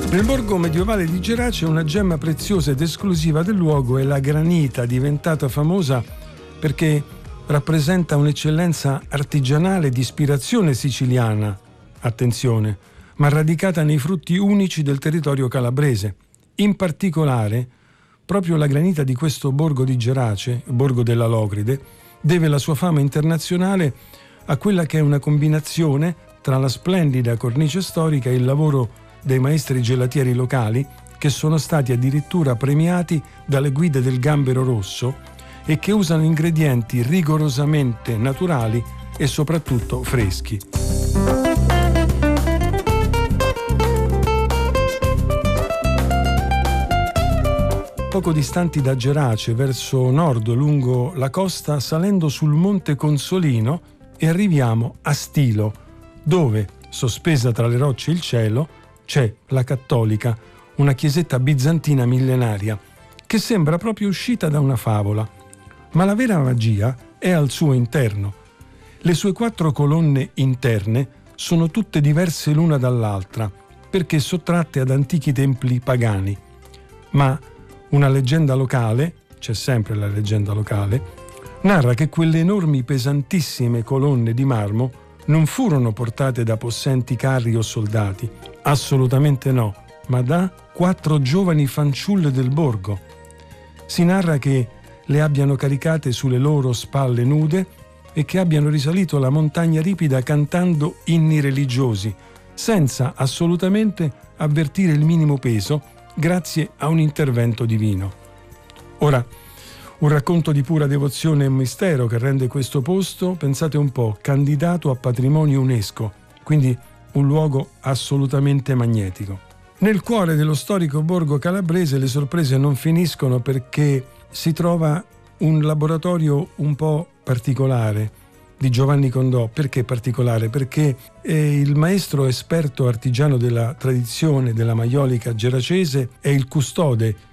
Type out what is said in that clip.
Nel borgo medievale di Gerace una gemma preziosa ed esclusiva del luogo è la granita, diventata famosa perché rappresenta un'eccellenza artigianale di ispirazione siciliana, attenzione, ma radicata nei frutti unici del territorio calabrese. In particolare, proprio la granita di questo borgo di Gerace, borgo della Locride, deve la sua fama internazionale a quella che è una combinazione tra la splendida cornice storica e il lavoro dei maestri gelatieri locali, che sono stati addirittura premiati dalle guide del Gambero Rosso e che usano ingredienti rigorosamente naturali e soprattutto freschi. Poco distanti da Gerace, verso nord lungo la costa, salendo sul monte Consolino, e arriviamo a Stilo, dove, sospesa tra le rocce e il cielo, c'è la Cattolica, una chiesetta bizantina millenaria, che sembra proprio uscita da una favola. Ma la vera magia è al suo interno. Le sue 4 colonne interne sono tutte diverse l'una dall'altra, perché sottratte ad antichi templi pagani. Ma una leggenda locale, c'è sempre la leggenda locale, narra che quelle enormi pesantissime colonne di marmo non furono portate da possenti carri o soldati, assolutamente no, ma da 4 giovani fanciulle del borgo. Si narra che le abbiano caricate sulle loro spalle nude e che abbiano risalito la montagna ripida cantando inni religiosi, senza assolutamente avvertire il minimo peso, grazie a un intervento divino. Ora, un racconto di pura devozione e mistero che rende questo posto, pensate un po', candidato a patrimonio UNESCO, quindi un luogo assolutamente magnetico. Nel cuore dello storico borgo calabrese le sorprese non finiscono, perché si trova un laboratorio un po' particolare di Giovanni Condò. Perché particolare? Perché il maestro esperto artigiano della tradizione della maiolica geracese è il custode